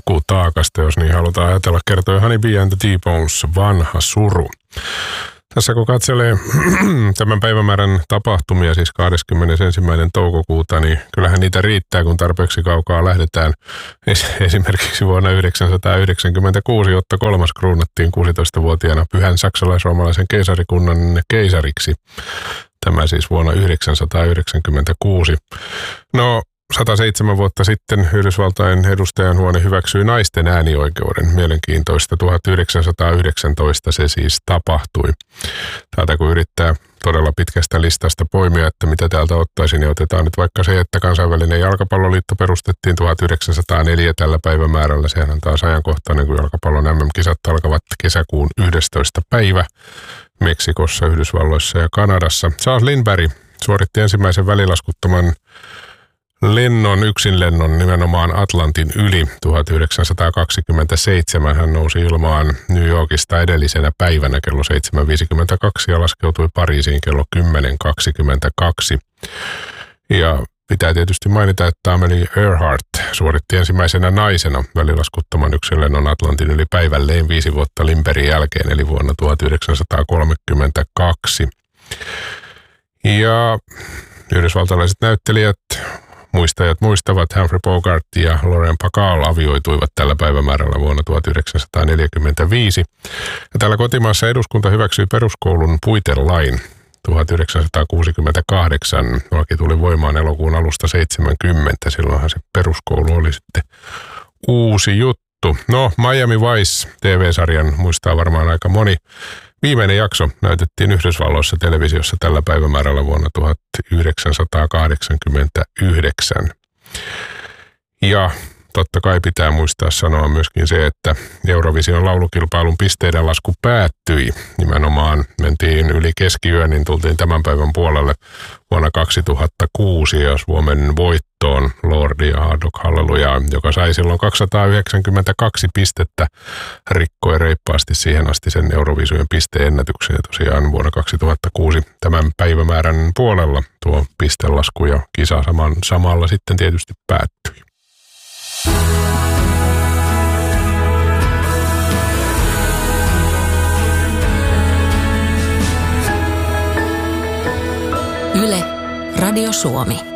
sukutaakasta, jos niin halutaan ajatella, kertoi Honey Bee and the T-Bones vanha suru. Tässä kun katselee tämän päivämäärän tapahtumia, siis 21. toukokuuta, niin kyllähän niitä riittää, kun tarpeeksi kaukaa lähdetään. Esimerkiksi vuonna 1996 Otto III kruunattiin 16-vuotiaana pyhän saksalais-roomalaisen keisarikunnan keisariksi. Tämä siis vuonna 1996. No, 107 vuotta sitten Yhdysvaltain edustajanhuone hyväksyi naisten äänioikeuden. Mielenkiintoista, 1919 se siis tapahtui. Täältä kun yrittää todella pitkästä listasta poimia, että mitä täältä ottaisin, niin otetaan nyt vaikka se, että kansainvälinen jalkapalloliitto perustettiin 1904 tällä päivämäärällä. Sehän on taas ajankohtainen, kun jalkapallon MM-kisat alkavat kesäkuun 11. päivä Meksikossa, Yhdysvalloissa ja Kanadassa. Charles Lindbergh suoritti ensimmäisen välilaskuttoman yksinlennon nimenomaan Atlantin yli 1927. Hän nousi ilmaan New Yorkista edellisenä päivänä kello 7.52 ja laskeutui Pariisiin kello 10.22. Ja pitää tietysti mainita, että Amelia Earhart suoritti ensimmäisenä naisena välilaskuttoman yksinlennon Atlantin yli päivälleen 5 vuotta Lindberghin jälkeen, eli vuonna 1932. Ja yhdysvaltalaiset näyttelijät, muistajat muistavat, Humphrey Bogart ja Lauren Bacall avioituivat tällä päivämäärällä vuonna 1945. Ja täällä kotimaassa eduskunta hyväksyi peruskoulun puitelain 1968. Laki tuli voimaan elokuun alusta 70. Silloinhan se peruskoulu oli sitten uusi juttu. No, Miami Vice TV-sarjan muistaa varmaan aika moni. Viimeinen jakso näytettiin Yhdysvalloissa televisiossa tällä päivämäärällä vuonna 1989. Ja totta kai pitää muistaa sanoa myöskin se, että Eurovision laulukilpailun pisteiden lasku päättyi. Nimenomaan mentiin yli keskiyön, niin tultiin tämän päivän puolelle vuonna 2006 ja Suomen voittoon Lordi ja Hard Rock Hallelujah, joka sai silloin 292 pistettä, rikkoi reippaasti siihen asti sen Eurovision pisteennätyksen. Ja tosiaan vuonna 2006 tämän päivämäärän puolella tuo pistelasku ja kisa samalla sitten tietysti päättyi. Yle, Radio Suomi.